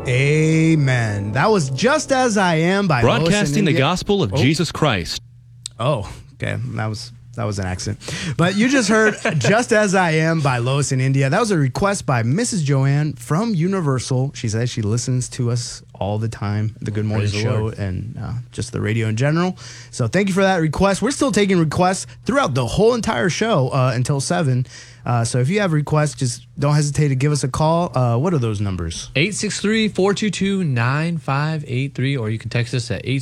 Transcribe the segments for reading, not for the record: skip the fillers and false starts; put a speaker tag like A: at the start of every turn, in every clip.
A: Amen. That was Just As I Am by Lois
B: Broadcasting
A: and
B: the
A: India.
B: gospel of Jesus Christ.
A: Oh, okay. That was an accident. But you just heard Just As I Am by Lois in India. That was a request by Mrs. Joanne from Universal. She says she listens to us all the time, the Good Morning
C: Praise the
A: Show,
C: Lord.
A: and just the radio in general. So thank you for that request. We're still taking requests throughout the whole entire show until 7. So if you have requests, just don't hesitate to give us a call. What are those numbers?
C: 863-422-9583, or you can text us at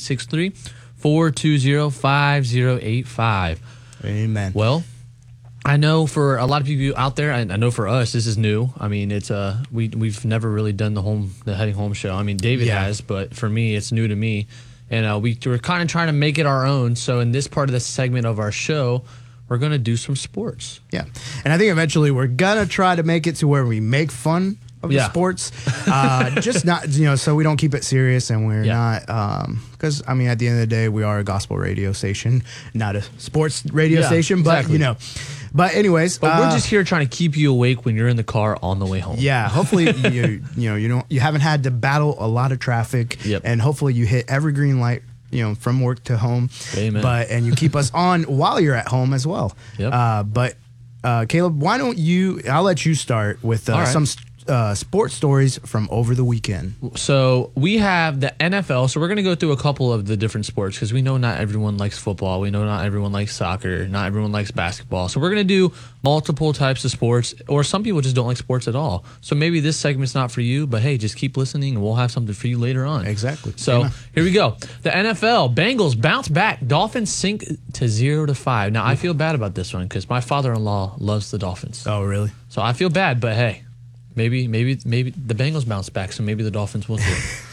C: 863-420-5085.
A: Amen.
C: Well, I know for a lot of people out there, I know for us, this is new. I mean, it's we've never really done the Heading Home show. I mean, David has, but for me, it's new to me. And we're kind of trying to make it our own. So in this part of the segment of our show, we're going to do some sports.
A: Yeah. And I think eventually we're going to try to make it to where we make fun of the sports. Just not, so we don't keep it serious and we're not, because, I mean, at the end of the day, we are a gospel radio station, not a sports radio station, but, But anyways.
C: But we're just here trying to keep you awake when you're in the car on the way home.
A: Yeah. Hopefully, you haven't had to battle a lot of traffic.
C: Yep.
A: And hopefully you hit every green light, from work to home.
C: Amen.
A: And you keep us on while you're at home as well.
C: Yep.
A: But Caleb, why don't I'll let you start with some sports stories from over the weekend.
C: So we have the NFL. So we're going to go through a couple of the different sports because we know not everyone likes football. We know not everyone likes soccer. Not everyone likes basketball. So we're going to do multiple types of sports, or some people just don't like sports at all. So maybe this segment's not for you, but hey, just keep listening and we'll have something for you later on.
A: Exactly.
C: So here we go. The NFL, Bengals bounce back. Dolphins sink to 0-5. Now I feel bad about this one because my father-in-law loves the Dolphins.
A: Oh, really?
C: So I feel bad, but hey, maybe the Bengals bounce back, so maybe the Dolphins will too.